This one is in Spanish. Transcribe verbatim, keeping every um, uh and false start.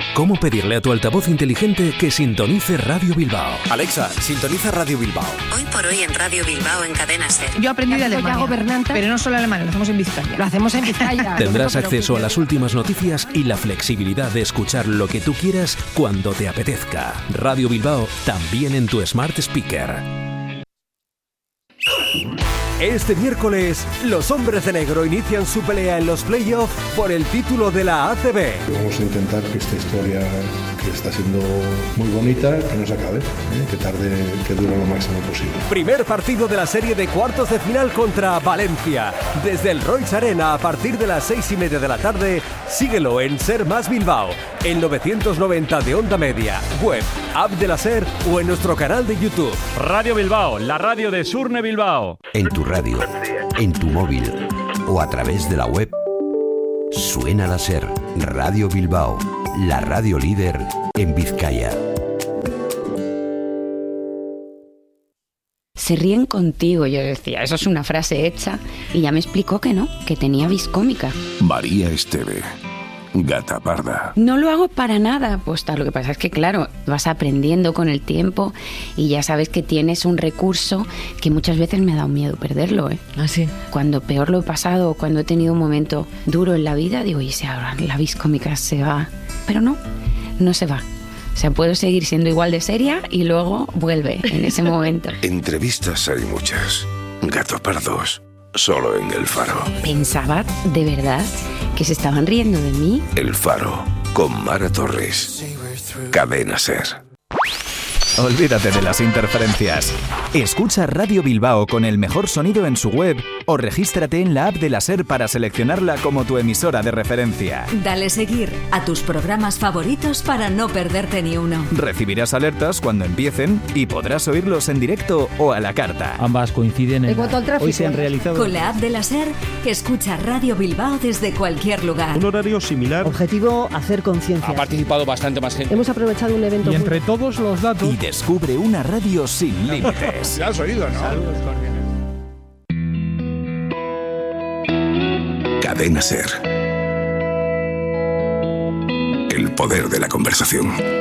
¿Cómo pedirle a tu altavoz inteligente que sintonice Radio Bilbao? Alexa, sintoniza Radio Bilbao. Hoy por hoy en Radio Bilbao en Cadena Ser. Yo aprendí de Alemania, pero no solo alemán, lo hacemos en Vizcaya. Lo hacemos en Vizcaya. Tendrás acceso a las últimas noticias y la flexibilidad de escuchar lo que tú quieras cuando te apetezca. Radio Bilbao, también en tu Smart Speaker. Este miércoles, los hombres de negro inician su pelea en los playoffs por el título de la A C B. Vamos a intentar que esta historia, que está siendo muy bonita, que no se acabe, ¿eh? que tarde, que dure lo máximo posible. Primer partido de la serie de cuartos de final contra Valencia. Desde el Royce Arena a partir de las seis y media de la tarde, síguelo en Ser Más Bilbao, en novecientos noventa de Onda Media, web, app de la Ser o en nuestro canal de YouTube. Radio Bilbao, la radio de Surne Bilbao. En tu radio, en tu móvil o a través de la web, suena la Ser, Radio Bilbao, la radio líder en Vizcaya. Se ríen contigo, yo decía, eso es una frase hecha, y ya me explicó que no, que tenía vis cómica. María Esteve, gata parda. No lo hago para nada, pues tal, lo que pasa es que claro, vas aprendiendo con el tiempo y ya sabes que tienes un recurso que muchas veces me ha dado miedo perderlo, ¿eh? ¿Ah, sí? Cuando peor lo he pasado, cuando he tenido un momento duro en la vida, digo, y si ahora la vis cómica se va, pero no, no se va. O sea, puedo seguir siendo igual de seria y luego vuelve en ese momento. Entrevistas hay muchas. Gato pardos, solo en El Faro. Pensaba, de verdad, que se estaban riendo de mí. El Faro, con Mara Torres. Cadena Ser. Olvídate de las interferencias. Escucha Radio Bilbao con el mejor sonido en su web o regístrate en la app de la Ser para seleccionarla como tu emisora de referencia. Dale seguir a tus programas favoritos para no perderte ni uno. Recibirás alertas cuando empiecen y podrás oírlos en directo o a la carta. Ambas coinciden en... En cuanto al tráfico. Hoy se han realizado... Con la app de la Ser, escucha Radio Bilbao desde cualquier lugar. Un horario similar. Objetivo, hacer conciencia. Ha participado bastante más gente. Hemos aprovechado un evento... Y entre todos los datos... Y descubre una radio sin límites. Ya has oído, ¿no? Saludos cordiales. Cadena Ser. El poder de la conversación.